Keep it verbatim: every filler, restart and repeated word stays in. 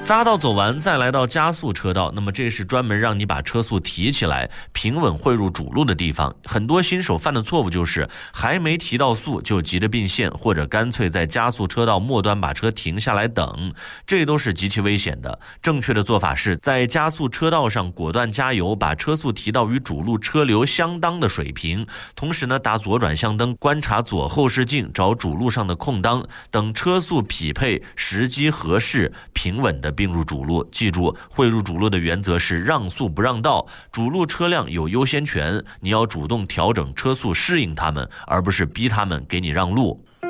匝道走完，再来到加速车道，那么这是专门让你把车速提起来，平稳汇入主路的地方。很多新手犯的错误就是还没提到速就急着并线，或者干脆在加速车道末端把车停下来等，这都是极其危险的。正确的做法是在加速车道上果断加油，把车速提到与主路车流相当的水平，同时呢打左转向灯，观察左后视镜，找主路上的空当，等车速匹配，时机合适，平稳的并入主路。记住，汇入主路的原则是让速不让道，主路车辆有优先权，你要主动调整车速适应他们，而不是逼他们给你让路。